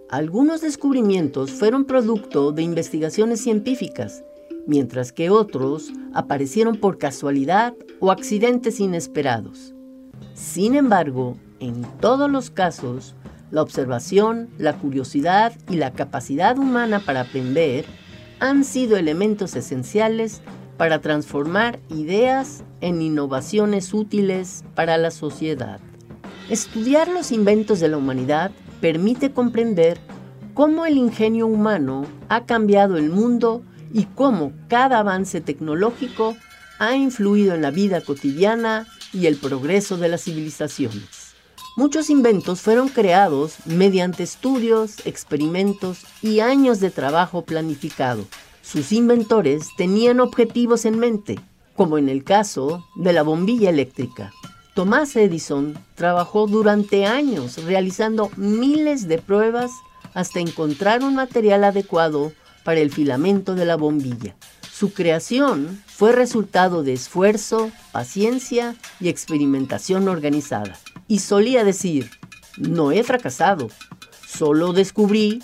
Algunos descubrimientos fueron producto de investigaciones científicas, mientras que otros aparecieron por casualidad o accidentes inesperados. Sin embargo, en todos los casos, la observación, la curiosidad y la capacidad humana para aprender han sido elementos esenciales para transformar ideas en innovaciones útiles para la sociedad. Estudiar los inventos de la humanidad permite comprender cómo el ingenio humano ha cambiado el mundo y cómo cada avance tecnológico ha influido en la vida cotidiana y el progreso de las civilizaciones. Muchos inventos fueron creados mediante estudios, experimentos y años de trabajo planificado. Sus inventores tenían objetivos en mente, como en el caso de la bombilla eléctrica. Thomas Edison trabajó durante años realizando miles de pruebas hasta encontrar un material adecuado para el filamento de la bombilla. Su creación fue resultado de esfuerzo, paciencia y experimentación organizada. Y solía decir: no he fracasado, solo descubrí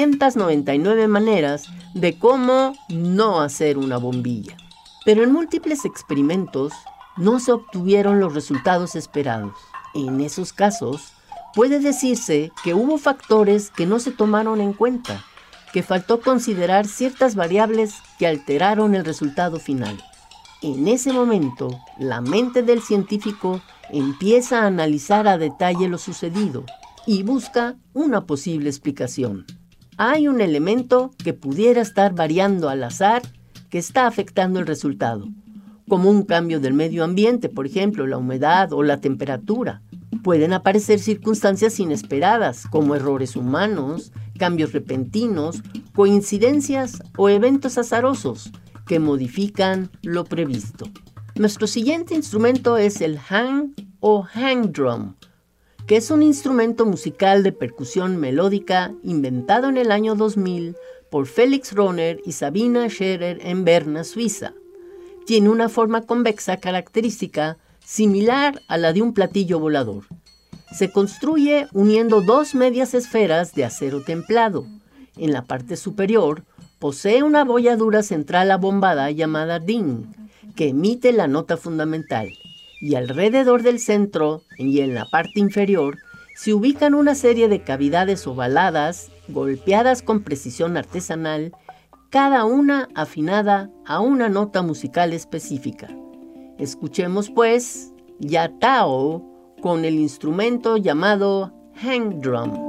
999 maneras de cómo no hacer una bombilla. Pero en múltiples experimentos no se obtuvieron los resultados esperados. En esos casos, puede decirse que hubo factores que no se tomaron en cuenta, que faltó considerar ciertas variables que alteraron el resultado final. En ese momento, la mente del científico empieza a analizar a detalle lo sucedido y busca una posible explicación. Hay un elemento que pudiera estar variando al azar que está afectando el resultado, como un cambio del medio ambiente, por ejemplo, la humedad o la temperatura. Pueden aparecer circunstancias inesperadas, como errores humanos, cambios repentinos, coincidencias o eventos azarosos que modifican lo previsto. Nuestro siguiente instrumento es el hang o hang drum, que es un instrumento musical de percusión melódica inventado en el año 2000 por Felix Rohner y Sabina Scherer en Berna, Suiza. Tiene una forma convexa característica similar a la de un platillo volador. Se construye uniendo dos medias esferas de acero templado. En la parte superior posee una abolladura central abombada llamada ding, que emite la nota fundamental, y alrededor del centro y en la parte inferior se ubican una serie de cavidades ovaladas, golpeadas con precisión artesanal, cada una afinada a una nota musical específica. Escuchemos pues Ya Tao con el instrumento llamado hang drum.